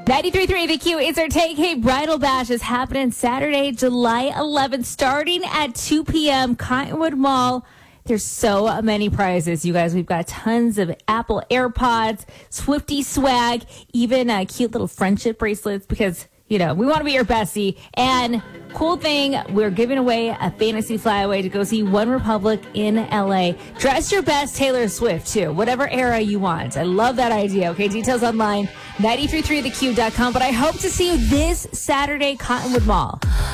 93.3 The Q, it's our Take Hey Bridal Bash is happening Saturday, July 11th, starting at 2 p.m. Cottonwood Mall. There's so many prizes, you guys. We've got tons of Apple AirPods, Swiftie swag, even cute little friendship bracelets because, you know, we want to be your bestie. And cool thing, we're giving away a fantasy flyaway to go see One Republic in LA. Dress your best Taylor Swift, too. Whatever era you want. I love that idea. Okay, details online, 933theq.com. But I hope to see you this Saturday, Cottonwood Mall.